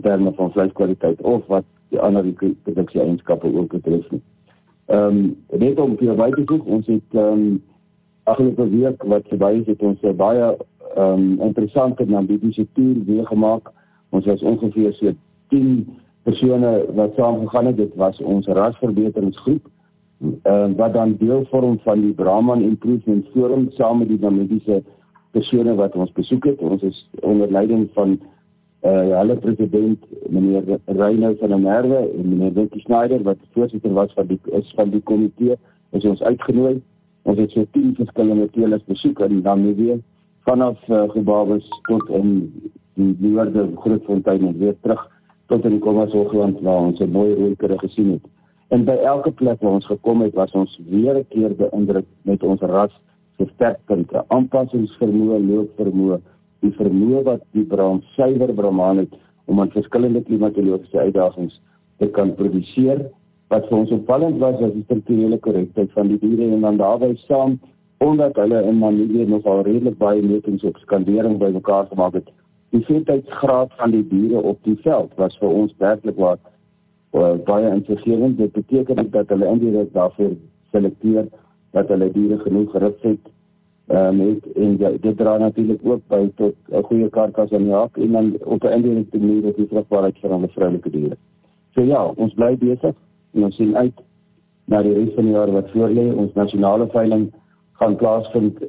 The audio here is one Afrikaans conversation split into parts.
terme van vleiskwaliteit of wat die ander produksie-eienskappe ook betref nie. Net om vir by te voeg, ons het afgelope week wat verby is, het ons baie interessante Namibiese toer weer gemaak. Ons was ongeveer so 10 persone wat saam gegaan het. Dit was ons rasverbeteringsgroep, wat dan deel vorm van die Brahman Improvement Forum, saam met die Namibiese persone wat ons besoek het. Ons is onder leiding van hulle president, meneer Reino van der Merwe en meneer Wilkie Schneider, wat voorsitter was van die komitee, is ons uitgenooi. Ons het so 10 verskillende teles besoek in Namibië, vanaf Gebabes tot in die noorde Grootfontein en weer terug tot in die Kommershoogland, waar ons 'n mooi roeikere gesien het. En by elke plek waar ons gekom het, was ons weer 'n keer beïndruk met ons ras se sterkpunte, aanpassingsvermoë, loopvermoë, die vermoë wat die suiwer Brahman het om aan verskillende klimatologiese uitdagings te kan produseer. Wat vir ons opvallend was die strukturele korrektheid van die diere, en dan daarbij saam, omdat hulle in Namibië nogal redelik baie metings op skandering by mekaar gemaak het, die vetheidsgraad van die diere op die veld was vir ons werklik wat baie insiggewend. Dit beteken dat hulle indirek daarvoor selekteer, dat hulle diere genoeg geripset het, en dit dra natuurlik ook by tot 'n goeie karkas aan die hak, en dan op 'n indirekte manier op die vrugbaarheid van hulle vroulike diere. So ja, ons bly besig, en ons sien uit na die res van die jaar wat voorlê. Ons nasionale veiling gaan plaasvind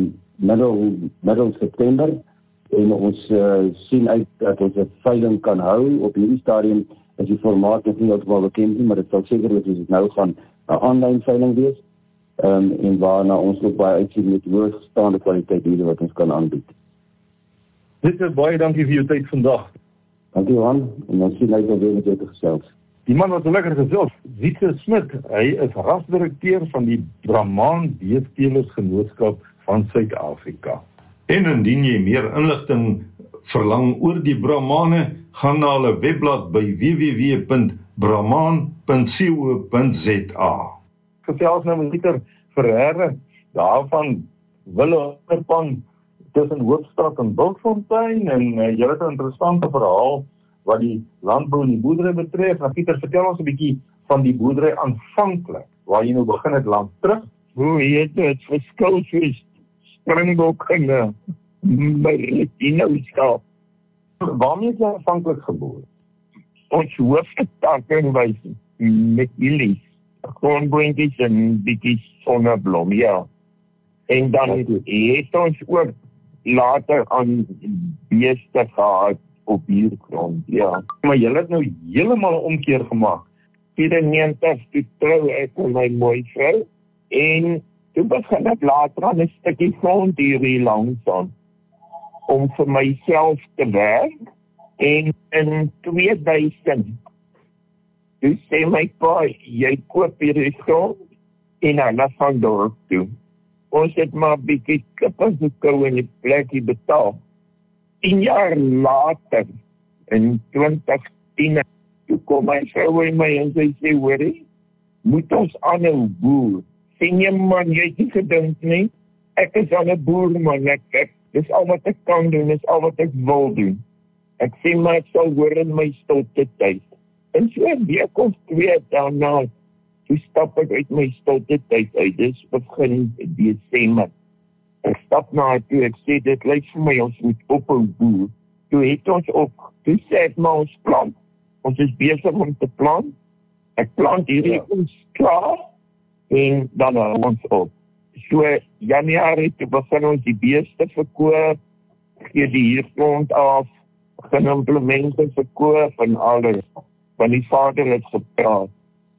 middel September, en ons sien uit dat ons 'n veiling kan hou. Op hierdie stadium is die formaat nog nie heeltemal bekend nie, maar dit sal sekerlik soos dit nou gaan 'n aanlyn veiling wees, en waarna ons ook baie uitsien met hoogstaande kwaliteit diere wat ons kan aanbied. Dit is baie dankie vir jou tyd vandag. Dankie Johan, en ons sien uit om weer met jou te gesels. Die man wat so lekker gesels, Wietse Smit, hy is rasdirekteur van die Brahman Beestelersgenootskap van Suid-Afrika. En indien jy meer inligting verlang oor die Brahmane, gaan na hulle webblad by www.brahman.co.za. Gesels nou met Pieter Ferreira, daarvan Willewerpan tussen Hoofstad en Bultfontein, en jy het 'n interessante verhaal wat die landbou en die boerdery betref. Nou Pieter, vertel ons 'n bietjie van die boerdery aanvanklik, waar jy nou begin het lank terug. Hoe het dit verskil soos Springbok en by die nouskap? Waarmee is jy aanvanklik geboor? Ons hoofdtakke was met mielies, grondboontjies en bietjie sonneblom, ja. En dan het ons ook later aan beeste gehad op hiergrond, ja. Maar jy het nou heeltemal 'n omkeer gemaak. 94 toe trou ek met my mooi vrou, en toe begin ek later aan 'n stukkie grond hier langs aan, om vir myself te werk, en in 2000, toe sê my pa, jy koop hierdie grond, en hulle gaan dorp toe. Ons het maar bietjie kippe gekou in die plekkie betaal. 10 jaar later, in 2010, toe kom my vrou en my en sy sê, hoorie, moet ons aanhou boer? Sê nee man, jy het nie gedink nie, ek is aan 'n boer man, ek dis al wat ek kan doen, dis al wat ek wil doen. Ek sê maar, ek sal hoor in my stilte tyd. En so 'n week of 2 daarna, toe stap ek uit my stilte tyd uit, dis begin Desember. Ek stap na toe, ek sê, dit lyk vir my, ons moet ophou boer. Toe het ons ook, toe sê ek maar ons plant. Ons is besig om te plant. Ek plant hierdie ons klaar, en dan hou ons op. So, Januarie, toe begin ons die beeste verkoop, gee die hiergrond af, begin implemente verkoop en alles. Want die vader het gepraat.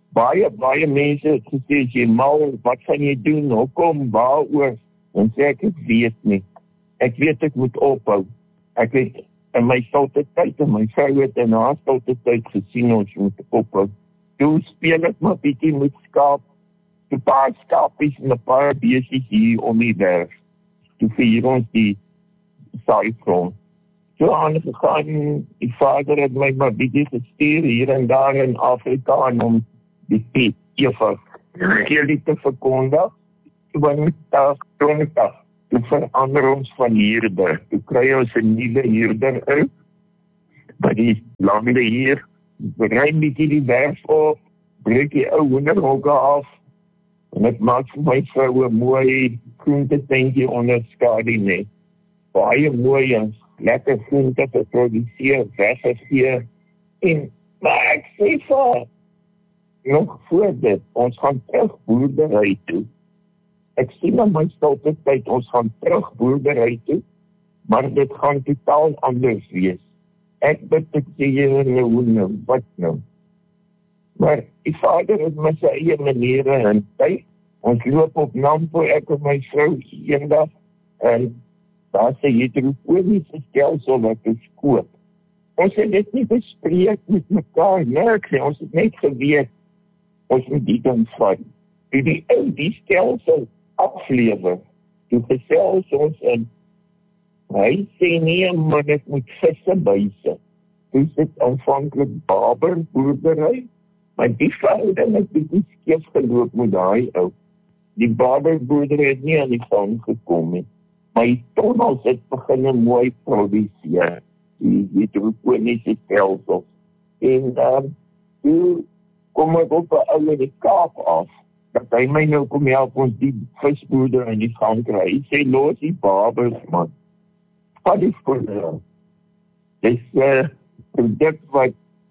Baie mense het gesê, as jy mal, wat gaan jy doen, hoekom, waaroor? En sê ek weet nie. Ek weet ek moet ophou. Ek het in my stilte tyd, en my vrou het in haar stilte tyd gesien, ons moet ophou. Toe speel ek maar bietjie met skaap. Toe paar skaapies en 'n paar beesies hier om die berg. Toe vier ons die saaigrond. So aangegaan, die vader het my maar bietjie gestuur hier en daar in Afrika, en om die Eva jullie te verkondig. Toe verander ons van hierder. Toe kry ons 'n nuwe hierder uit. by die lande hier, ry bietjie die werf op, breek die ou hoenderhokke af, en dit maak vir my vrou 'n mooi groentetuintjie onder skadu net. Baie mooi en lekker groente te produseer, weggegee, en maar ek sê vir nog voor dit, ons gaan terug boerdery toe. Ek sien aan my stilte tyd, ons gaan terug boerdery toe, maar dit gaan totaal anders wees. Ek bid ek sê jy nou, wat nou? Maar die vader het met sy eie maniere en tyd. Ons loop op Nampo, ek en my vrou eendag, en daar sê hydroponiese stelsel wat ons koop. Ons het dit nie bespreek met mekaar, niks, ons het net geweet, ons moet die ding vat. Die stelsel aflewer, toe gesels ons in, hy sê nie, maar ek moet visse byse. Toe is dit aanvanklik Barber boerdery, maar die verhouding het bietjie skeef geloop met daai ou. Die Barber boerdery het nie aan die gang gekom nie. Maar die tonnels het begin mooi produseer. Die hydroponiese stelsels. En toe kom ek op 'n ou in die Kaap af, dat hy my nou kom help ons die visboerder in die gang kry. Hy sê, los die Barbers, man. Wat is voor jou? Dis product wat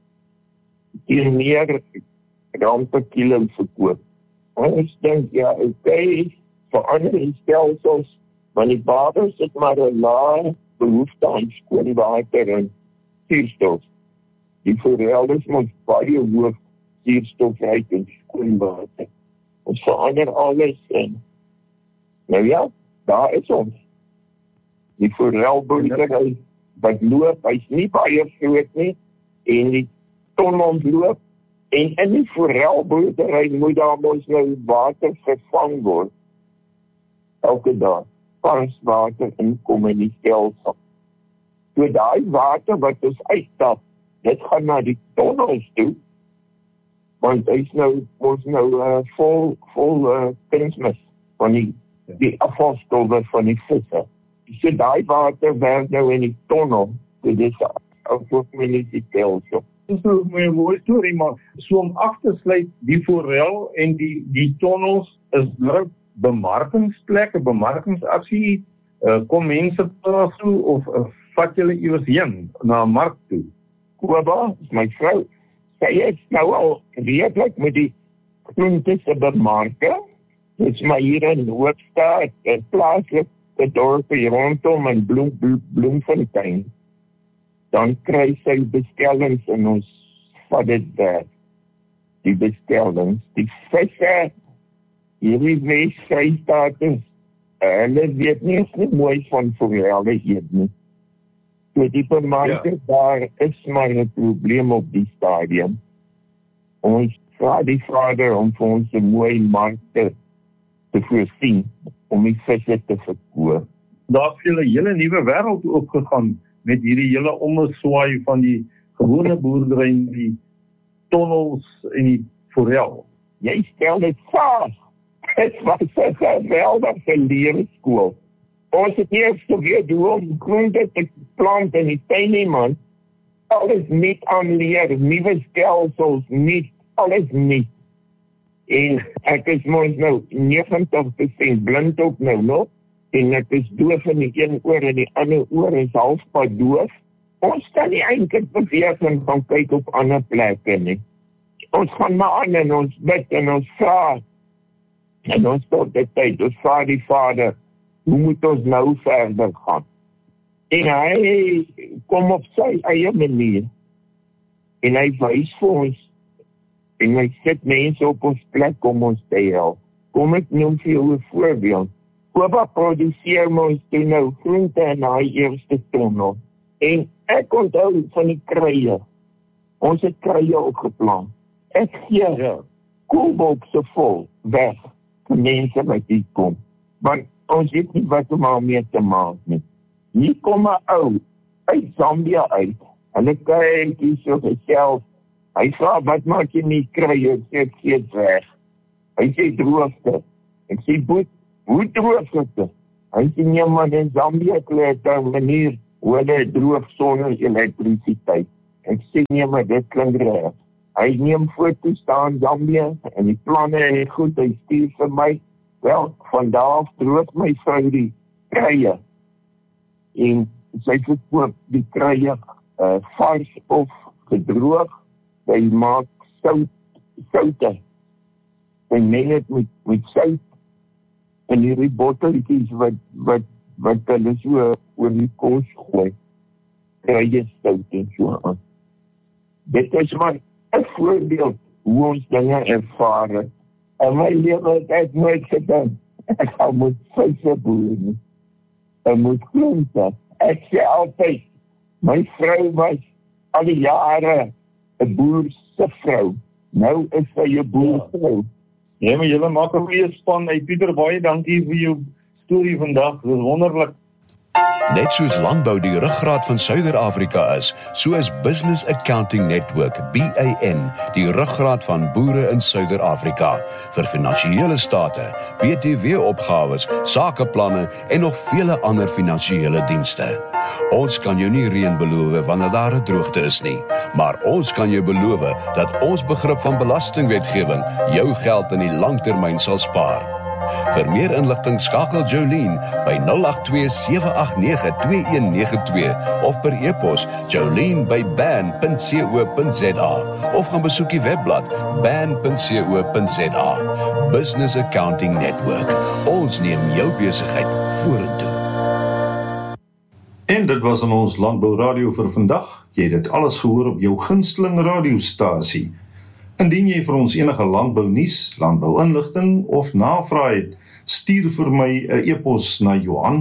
hier meer rand per kilo verkoop. Ons dink, ja, oké, verander die stelsels, want die Barbers het maar 'n lae behoefte aan skoon water en suurstof. Die Forelles moet baie hoog suurstofryk en skoon water. Ons verander alles en nou ja, daar is ons. Die forelboerdery wat loop, hy's nie baie groot nie, en die tonnels loop, en in die forelboerdery moet daar ons nou water vervang word. Elke dag, vars water inkom in die stelsel. So daai water wat ons uittap, dit gaan na die tonnels toe, want hy's nou, ons nou vol kunsmis van die afvalstowwe van die visse. So daai water werk nou in die tonnel, dit is die stelsel. Dit is nou 'n mooi storie, maar so om af te sluit, die forel en die tonnels is nou bemarkingsplekke, bemarkingsaksie, kom mense toe of vat julle iewers heen na 'n mark toe? Koba, my vrou, sy is nou al redelik met die groentes bemarke. Dit is maar hier in Hoofstad, plaaslik, die dorpie rondom en Bloemfontein. Dan kry sy bestellings en ons vat dit weg. Die bestellings, die visse, hierdie Wes-Vrystaaters, hulle weet nie eens nie mooi van forelle eet nie. So die bemarke, daar is maar 'n probleem op die stadium. Ons vra die vader om vir ons 'n mooi markte te voorsien, om die visse te verkoop. Daar het 'n hele nuwe wêreld opgegaan met hierdie hele ommeswaai van die gewone boerdery, die tonnels en die forel. Jy stel dit vas. Het was 'n geweldige leerskool. Ons het eers geweet hoe om groente te plant in die tuin nie, man. Alles niet aanleer, nuwe stelsels, niet, alles niet. En ek is mos nou 90% blind ook nou nog. En ek is doof in die een oor en die ander oor is halfpad doof. Ons kan nie eintlik beweeg en gaan kyk op ander plekke nie. Ons gaan maar aan en ons bid en ons vra. En ons tot die tyd, ons vra die Vader, hoe moet ons nou verder gaan? En hy kom op sy eie manier. En hy wys vir ons. En hy sit mense op ons plek om ons te help. Kom ek noem vir jou 'n voorbeeld. Koba produseer ons toe nou groente in die eerste tonnel. En ek onthou van die kruie. Ons het kruie ook geplant. Ek gee koelbokse vol weg vir mense wat hier kom. Want ons weet nie wat om daarmee te maak nie. Hier kom 'n ou uit Zambia uit. Hulle kyk so gesels. Hy sê, wat maak jy nie kruie? Ek sê, gee het weg. Hy sê, droogte. Ek sê, hoe droogte? Hy sê, nee man, in Zambia kry het 'n manier hoe hulle droog sonder elektrisiteit. ek sê nie, maar dit klink reg. Hy neem foto's daar in Zambia, en die planne en goed, hy stuur vir my, wel, van daar af droog my vrou die kruie, en sy verkoop die kruie vars of gedroog, sy maak soute, sy meng het met sout, en hierdie botteltjies wat hulle so oor die kos gooi, kruie sout en so aan. Dit is maar 'n voorbeeld hoe ons dinge ervaar het. In my lewe het ek nooit gedink, ek sal moet visse boer nie. Ek moet plante. Ek sê altyd, my vrou was al die jare 'n boer se vrou. Nou is sy 'n boervrou. Ja, maar julle maak 'n goeie span. Hey Pieter, baie dankie vir jou storie vandag. Dit is wonderlik. Net soos landbou die ruggraat van Suider-Afrika is, so is Business Accounting Network, BAN, die ruggraat van boere in Suider-Afrika, vir finansiële state, BTW-opgawes, sakeplanne en nog vele ander finansiële dienste. Ons kan jou nie reën beloof wanneer daar 'n droogte is nie, maar ons kan jou beloof dat ons begrip van belastingwetgewing jou geld in die langtermyn sal spaar. Vir meer inligting skakel Jolene by 082-789-2192 of per e-pos jolene@ban.co.za of gaan besoek die webblad ban.co.za. Business Accounting Network. Ons neem jou besigheid vorentoe. En dit was aan ons Landbou Radio vir vandag. Jy het dit alles gehoor op jou gunsteling radiostasie. Indien jy vir ons enige landbounuus, landbouinligting of navraag het, stuur vir my 'n e-pos na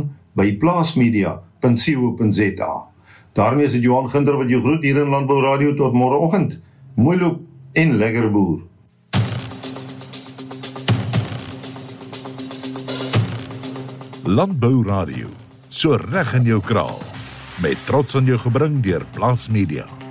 Johan@plaasmedia.co.za. Daarmee is dit Johan Ginder wat jou groet hier in Landbou Radio tot môreoggend. Mooi loop en lekker boer. Landbou Radio, so reg in jou kraal, met trots aan jou gebring deur Plaas Media.